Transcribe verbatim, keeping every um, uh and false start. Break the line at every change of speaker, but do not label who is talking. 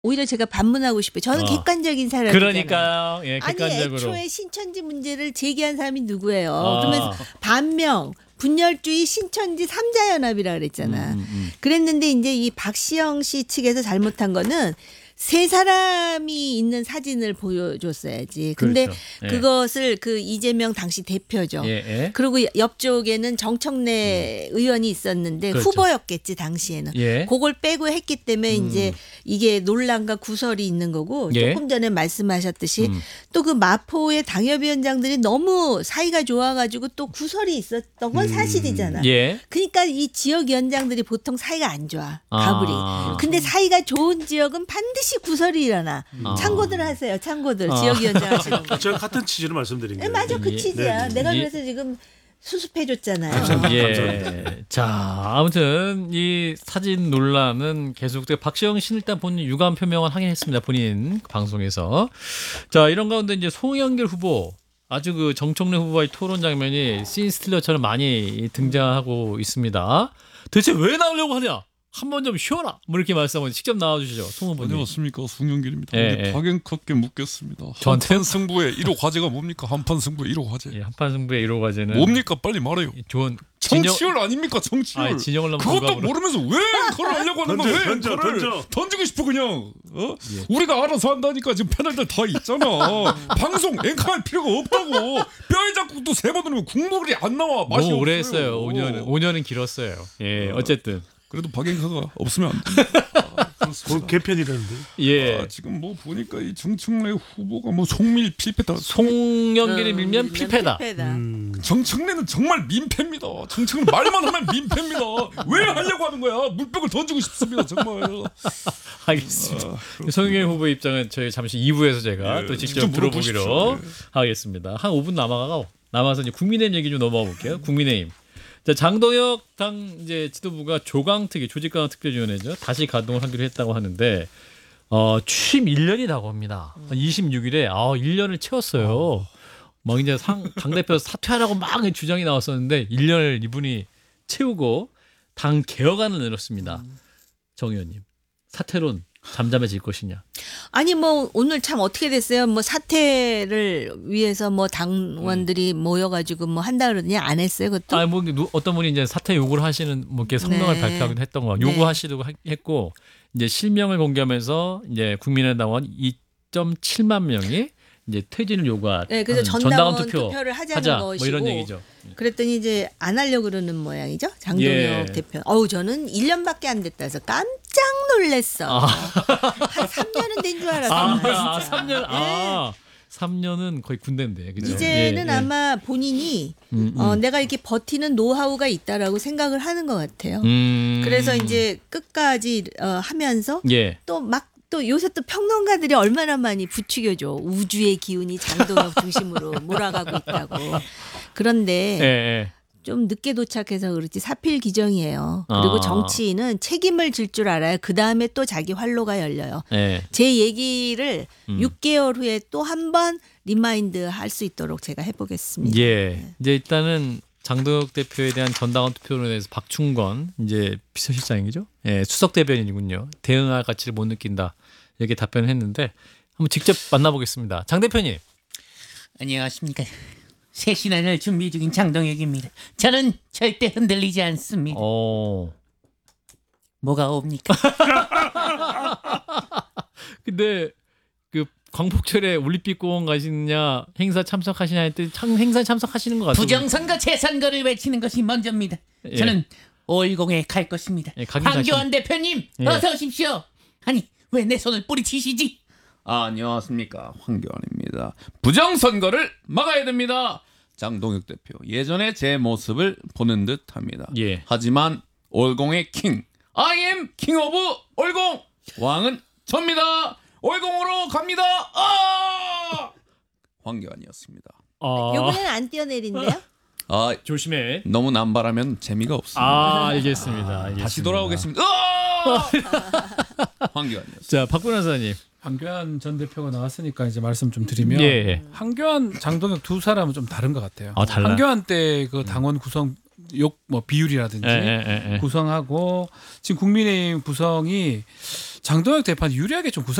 오히려 제가 반문하고 싶어요. 저는
어.
객관적인 사람이잖아요.
그러니까요. 예, 객관적으로.
아니 애초에 신천지 문제를 제기한 사람이 누구예요?
아.
그러면서 반명 분열주의 신천지 삼자연합이라 그랬잖아.
음, 음, 음.
그랬는데 이제 이 박시영 씨 측에서 잘못한 거는 세 사람이 있는 사진을 보여줬어야지. 근데
그렇죠. 예.
그것을 그 이재명 당시 대표죠.
예, 예.
그리고 옆쪽에는 정청래 음. 의원이 있었는데
그렇죠.
후보였겠지 당시에는.
예.
그걸 빼고 했기 때문에
음.
이제 이게 논란과 구설이 있는 거고
예.
조금 전에 말씀하셨듯이
음.
또 그 마포의 당협위원장들이 너무 사이가 좋아가지고 또 구설이 있었던 건
음.
사실이잖아.
예.
그러니까 이 지역위원장들이 보통 사이가 안 좋아. 가불이.
아.
근데 사이가 좋은 지역은 반드시 구설이 일어나.
아.
참고들 하세요. 참고들.
아.
지역위원장 하시는 거.
제가 같은 취지를 말씀드린
네,
거예요.
맞아. 그
예.
취지야.
네.
내가
예.
그래서 지금 수습해줬잖아요.
감사합니다.
예. 자, 아무튼 이 사진 논란은 계속되고 박시영 씨는 일단 본인 유감 표명은 하긴 했습니다. 본인 방송에서. 자, 이런 가운데 이제 송영길 후보 아주 그 정청래 후보와의 토론 장면이 씬스틸러처럼 많이 등장하고 있습니다. 대체 왜 나오려고 하냐? 한 번 좀 쉬어라. 뭐 이렇게 말씀하면 직접 나와주시죠. 송 후보님.
안녕하십니까, 송영길입니다.
예,
근데
예.
박앵커께 묻겠습니다.
저한테요?
한판 승부의 일 호 과제가 뭡니까? 한판 승부의 일 호 과제.
예, 한판 승부의 일 호 과제는
뭡니까? 빨리 말해요.
좋은 진영,
정치율 아닙니까? 정치율.
아, 진영을 너무
그것도
공감으로.
모르면서 왜 앵커를 하려고 하는
던져,
거야? 왜
던져,
앵커를
던져.
던지고 싶어 그냥. 어?
예.
우리가 알아서 한다니까 지금 패널들 다 있잖아. 방송 앵커할 필요가 없다고. 뼈에 잡고 또 세 번 누르면 국물이 안 나와. 맛이
너무 오래
없어요.
했어요. 오 년은 오 년은 길었어요. 예, 어쨌든
그래도 박앵커가 없으면 안 됩니다. 아,
그
그렇습니다.
개편이라는데.
예.
아, 지금 뭐 보니까 이 정청래 후보가 뭐 송밀 필패다.
송영길이
음,
밀면 필패다.
필패다.
음.
정청래는 정말 민폐입니다. 정청래 말만 하면 민폐입니다. 왜 하려고 하는 거야? 물병을 던지고 싶습니다. 정말.
알겠습니다.
아,
송영길 후보 입장은 저희 잠시 이 부에서 제가
예,
또 직접,
직접
들어보기로
물어보십시오. 예.
하겠습니다. 한 오 분 남아가 남아서 이제 국민의힘 얘기 좀 넘어가 볼게요. 국민의힘. 자, 장동혁 당 이제 지도부가 조강특위 조직강화 특별위원회죠. 다시 가동을 하기로 했다고 하는데 어, 취임 일 년이 다고 합니다. 이십육 일에 아, 일 년을 채웠어요. 막 이제 상, 당대표 사퇴하라고 막 주장이 나왔었는데 일 년을 이분이 채우고 당 개혁안을 내놓습니다. 정 의원님. 사퇴론 잠잠해질 것이냐.
아니 뭐 오늘 참 어떻게 됐어요? 뭐 사퇴를 위해서 뭐 당원들이 모여가지고 뭐 한다 그러더니 안 했어요 그것도?
아, 뭐 누- 어떤 분이 이제 사퇴 요구를 하시는 뭐 이렇게 성명을
네.
발표하기도 했던 거
네.
요구하시기도 하- 했고 이제 실명을 공개하면서 이제 국민의당원 이 점 칠만 명이 이제 퇴진을 요구한
네, 그래서
하는
전당원
투표
투표를 하자는
하자
것이고
뭐 이런 얘기죠.
그랬더니 이제 안 하려고 그러는 모양이죠. 장동혁
예.
대표. 어우 저는 일 년밖에 안 됐다 해서 깜짝 놀랐어.
아.
한 삼 년은 된 줄 알았어.
아,
진짜.
아, 삼 년 아. 삼 년은 거의 군대인데. 그죠?
이제는
예, 예.
아마 본인이
음, 음.
어, 내가 이렇게 버티는 노하우가 있다라고 생각을 하는 것 같아요.
음.
그래서 이제 끝까지 어, 하면서
예.
또 막 또 요새 또 평론가들이 얼마나 많이 부추겨줘. 우주의 기운이 장동혁 중심으로 몰아가고 있다고. 그런데
예, 예.
좀 늦게 도착해서 그렇지 사필 기정이에요.
아.
그리고 정치인은 책임을 질 줄 알아요. 그 다음에 또 자기 활로가 열려요.
예.
제 얘기를
음.
육 개월 후에 또 한 번 리마인드 할 수 있도록 제가 해보겠습니다.
예. 이제 일단은 장동혁 대표에 대한 전당원 투표로 인해서 박충건 이제 비서실장이죠. 예, 수석 대변인이군요. 대응할 가치를 못 느낀다. 이렇게 답변을 했는데 한번 직접 만나보겠습니다. 장 대표님.
안녕하십니까. 새 신안을 준비 중인 장동혁입니다. 저는 절대 흔들리지 않습니다.
어.
뭐가 옵니까?
근데 그 광복절에 올림픽공원 가시느냐 행사 참석하시냐 했더니 참 행사 참석하시는 것 같아요.
부정선거 재선거를 외치는 것이 먼저입니다.
예.
저는 오일공에 갈 것입니다.
예, 가긴
황교안 대표님
예.
어서 오십시오. 아니 왜 내 손을 뿌리치시지?
아, 안녕하십니까, 황교안입니다. 부정선거를 막아야 됩니다. 장동혁 대표 예전에 제 모습을 보는 듯합니다.
예.
하지만 올공의 킹, I am king of 올공, 왕은 접니다. 올공으로 갑니다. 아! 황교안이었습니다.
아,
요번에는 안 뛰어내린대요?
아,
조심해.
너무 남발하면 재미가 없습니다.
아, 알겠습니다. 알겠습니다.
다시 돌아오겠습니다. 아! 황교안이었습니다.
자, 박 변호사님.
황교안 전 대표가 나왔으니까 이제 말씀 좀 드리면
예.
황교안, 장동혁 두 사람은 좀 다른 것 같아요.
아, 달라요?
황교안 때 그 당원 구성 욕 뭐 비율이라든지
예, 예, 예, 예.
구성하고 지금 국민의힘 구성이 장동혁 대표한테 유리하게 좀 구성.